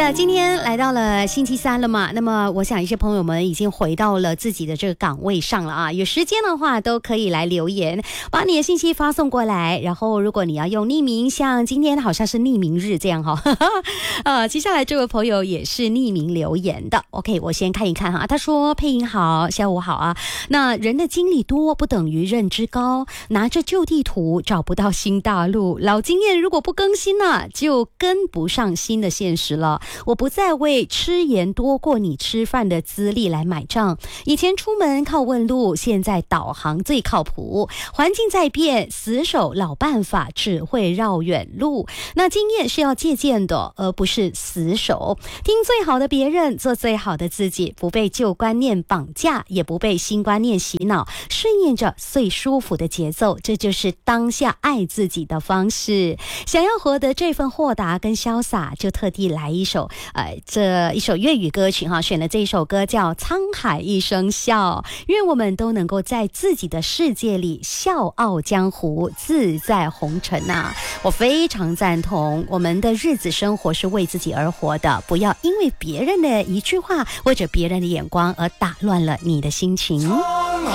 的，今天来到了星期三了嘛，那么我想一些朋友们已经回到了自己的这个岗位上了啊，有时间的话都可以来留言，把你的信息发送过来，然后如果你要用匿名，像今天好像是匿名日这样哈，接下来这位朋友也是匿名留言的 ，OK， 我先看一看哈，他说配音好，下午好啊，那人的经历多不等于认知高，拿着旧地图找不到新大陆，老经验如果不更新呢，就跟不上新的现实了。我不再为吃盐多过你吃饭的资历来买账，以前出门靠问路，现在导航最靠谱。环境在变，死守老办法只会绕远路。那经验是要借鉴的，而不是死守。听最好的别人，做最好的自己，不被旧观念绑架，也不被新观念洗脑，顺应着最舒服的节奏，这就是当下爱自己的方式。想要获得这份豁达跟潇洒，就特地来一首这一首粤语歌曲哈，选的这一首歌叫《沧海一声笑》，愿我们都能够在自己的世界里笑傲江湖，自在红尘啊！我非常赞同，我们的日子生活是为自己而活的，不要因为别人的一句话或者别人的眼光而打乱了你的心情。